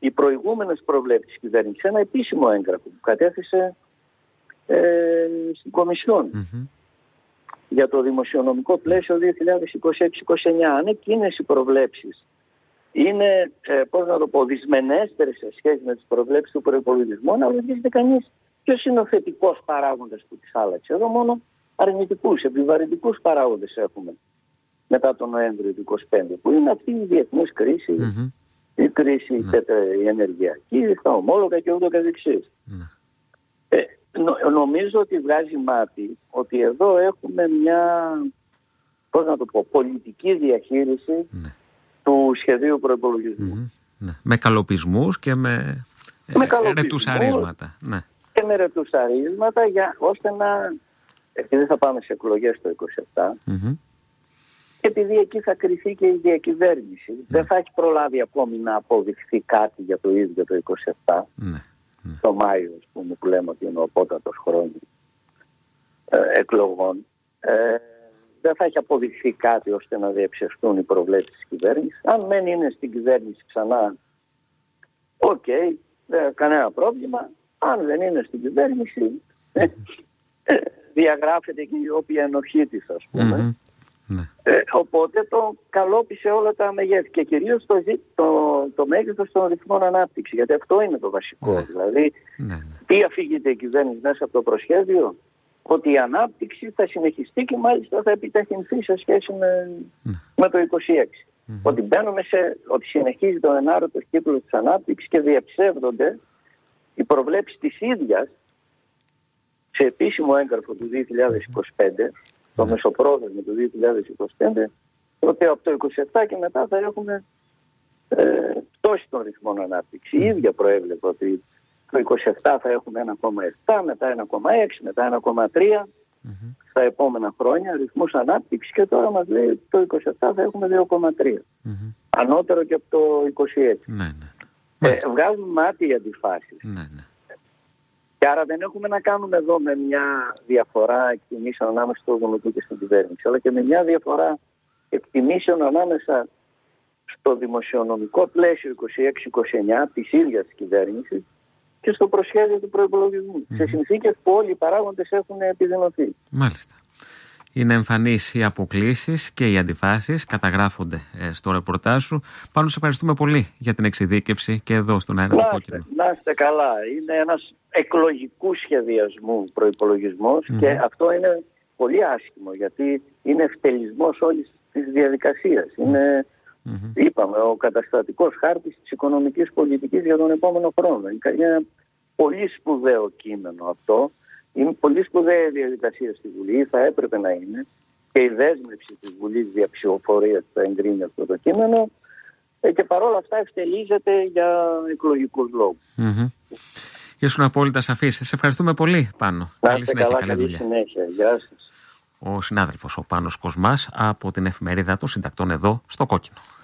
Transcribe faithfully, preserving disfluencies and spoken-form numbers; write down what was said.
οι προηγούμενες προβλέψεις κυβέρνησης, ένα επίσημο έγγραφο που κατέθεσε ε, στην Κομισιόν mm-hmm. για το δημοσιονομικό πλαίσιο δύο χιλιάδες είκοσι έξι είκοσι εννιά. Αν εκείνες οι προβλέψεις είναι, ε, πώς να το πω, δυσμενέστερες σε σχέση με τις προβλέψεις του προϋπολογισμού, να ρωτήσετε κανείς ποιος είναι ο θετικός παράγοντας που τις άλλαξε. Εδώ μόνο αρνητικούς, επιβαρυντικούς παράγοντες έχουμε μετά τον Νοέμβριο του είκοσι πέντε, που είναι αυτή η διεθνής κρίση, mm-hmm. η κρίση mm-hmm. η ενεργειακή, τα ομόλογα και ούτω καθεξής. Mm-hmm. Ε, νο, νομίζω ότι βγάζει μάτι ότι εδώ έχουμε μια, πώς να το πω, πολιτική διαχείριση mm-hmm. του σχεδίου προϋπολογισμού. Mm-hmm. Ναι. Με καλοπισμούς και με, με ε, ρετουσαρίσματα. Ναι. Και με ρετουσαρίσματα για, ώστε να, επειδή θα πάμε σε εκλογές το είκοσι επτά, mm-hmm. και επειδή εκεί θα κρυθεί και η διακυβέρνηση, mm-hmm. δεν θα έχει προλάβει ακόμη να αποδειχθεί κάτι για το ίδιο το είκοσι επτά, mm-hmm. το Μάιο, ας πούμε, που λέμε ότι είναι ο απότατος χρόνος ε, εκλογών. Ε, δεν θα έχει αποδειχθεί κάτι ώστε να διαψευστούν οι προβλέψεις της κυβέρνησης. Αν μένει είναι στην κυβέρνηση ξανά, οκ, okay, κανένα πρόβλημα. Αν δεν είναι στην κυβέρνηση, ε, ε, διαγράφεται και η όποια ενοχή της, ας πούμε. Mm-hmm. Ε, οπότε το καλόπισε όλα τα μεγέθη και κυρίως το, το, το μέγεθος των ρυθμών ανάπτυξης, γιατί αυτό είναι το βασικό. Mm-hmm. Δηλαδή, mm-hmm. τι αφηγείται η κυβέρνηση μέσα από το προσχέδιο? Ότι η ανάπτυξη θα συνεχιστεί και μάλιστα θα επιταχυνθεί σε σχέση με, mm. με το είκοσι έξι. Mm-hmm. Ότι μπαίνουμε σε, ότι συνεχίζει το ενάρρωτος κύκλος της ανάπτυξης και διαψεύδονται οι προβλέψεις της ίδιας σε επίσημο έγγραφο του δύο χιλιάδες είκοσι πέντε, mm. το μεσοπρόθεσμο του δύο χιλιάδες είκοσι πέντε, ότι από το είκοσι επτά και μετά θα έχουμε ε, πτώση των ρυθμών ανάπτυξης. Mm. Η ίδια προέβλεπε ότι το είκοσι επτά θα έχουμε ένα κόμμα επτά, μετά ένα κόμμα έξι, μετά ένα κόμμα τρία mm-hmm. στα επόμενα χρόνια ρυθμούς ανάπτυξης, και τώρα μας λέει ότι το είκοσι επτά θα έχουμε δύο κόμμα τρία. Mm-hmm. Ανώτερο και από το είκοσι έξι. Ναι, ναι. Ε, βγάζουν μάτι οι αντιφάσεις. Ναι, ναι. Και άρα δεν έχουμε να κάνουμε εδώ με μια διαφορά εκτιμήσεων ανάμεσα στο Δουνουτού και στην κυβέρνηση, αλλά και με μια διαφορά εκτιμήσεων ανάμεσα στο δημοσιονομικό πλαίσιο είκοσι έξι είκοσι εννιά της ίδιας της κυβέρνησης και στο προσχέδιο του προϋπολογισμού. Mm-hmm. Σε συνθήκες που όλοι οι παράγοντες έχουν επιδεινωθεί. Μάλιστα. Είναι εμφανείς οι αποκλίσεις και οι αντιφάσεις, καταγράφονται ε, στο ρεπορτάζ σου. Πάνω σε ευχαριστούμε πολύ για την εξειδίκευση και εδώ στον αέρα του Κόκκινου. Να είστε καλά. Είναι ένας εκλογικού σχεδιασμού προϋπολογισμός mm-hmm. και αυτό είναι πολύ άσχημο, γιατί είναι ευτελισμός όλης της διαδικασίας. Mm-hmm. Είναι, mm-hmm. είπαμε, ο καταστατικός χάρτης της οικονομικής πολιτικής για τον επόμενο χρόνο. Είναι ένα πολύ σπουδαίο κείμενο αυτό. Είναι πολύ σπουδαία η διαδικασία στη Βουλή, θα έπρεπε να είναι, και η δέσμευση της Βουλής δια ψηφοφορίας θα εγκρίνει αυτό το κείμενο, και παρόλα αυτά ευτελίζεται για εκλογικούς λόγους. Mm-hmm. Ήσουν απόλυτα σαφής. Σε ευχαριστούμε πολύ, Πάνο. Να είστε καλά, καλή, καλή συνέχεια. Γεια σας. Ο συνάδελφος ο Πάνος Κοσμάς από την εφημερίδα των Συντακτών εδώ στο Κόκκινο.